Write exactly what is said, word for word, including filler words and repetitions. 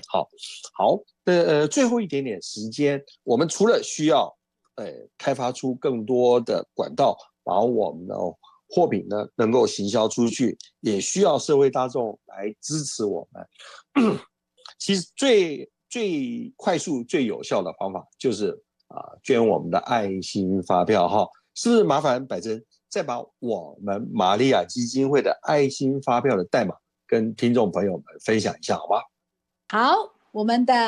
好，好，呃呃，最后一点点时间，我们除了需要呃开发出更多的管道，把我们的货品呢能够行销出去，也需要社会大众来支持我们。其实最最快速、最有效的方法就是啊、呃捐我们的爱心发票哈，是不是？麻烦百珍再把我们玛利亚基金会的爱心发票的代码跟听众朋友们分享一下，好吗？ 好，我们的